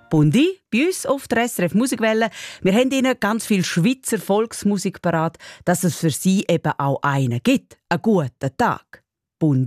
Bundi, bei uns auf der SRF Musikwelle. Wir haben Ihnen ganz viel Schweizer Volksmusik parat, dass es für Sie eben auch einen gibt. Einen guten Tag. Bundi.